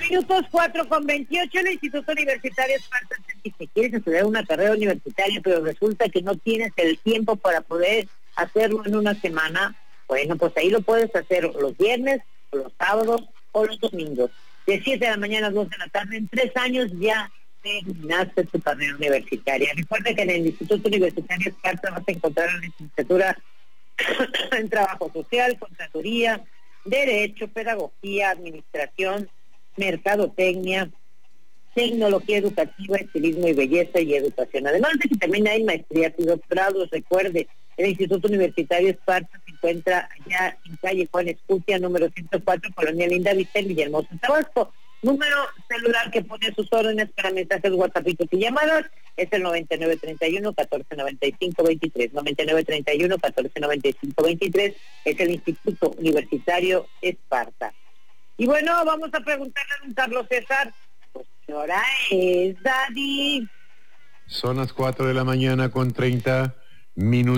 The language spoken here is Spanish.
minutos, 4:28, el Instituto Universitario Esparta. Si quieres estudiar una carrera universitaria, pero resulta que no tienes el tiempo para poder hacerlo en una semana, bueno, pues ahí lo puedes hacer los viernes, o los sábados, o los domingos. De 7 de la mañana a 2 de la tarde, en 3 años ya terminaste tu carrera universitaria. Recuerda que en el Instituto Universitario Esparta vas a encontrar una licenciatura en Trabajo Social, Contaduría, Derecho, Pedagogía, Administración, Mercadotecnia, Tecnología Educativa, Estilismo y Belleza y Educación. Además de que también hay maestrías y doctorados. Recuerde, el Instituto Universitario Esparta se encuentra allá en calle Juan Escutia, número 104, Colonia Linda Vista, en Villahermosa, Tabasco. Número celular que pone sus órdenes para mensajes, WhatsApp y llamadas es el 9931-1495-23. 9931-1495-23 es el Instituto Universitario Esparta. Y bueno, vamos a preguntarle a don Carlos César, pues, ¿qué hora es, Daddy? Son las 4 de la mañana con 30 minutos.